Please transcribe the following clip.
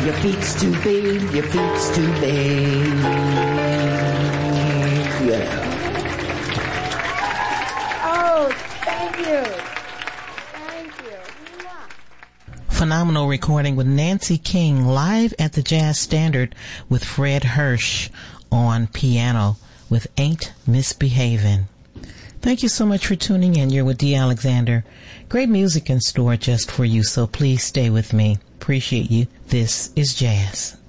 Your feet's too big, your feet's too big. Yeah. Oh, thank you. Thank you. Phenomenal recording with Nancy King live at the Jazz Standard with Fred Hirsch on piano with Ain't Misbehavin'. Thank you so much for tuning in. You're with Dee Alexander. Great music in store just for you, so please stay with me. Appreciate you. This is Jazz.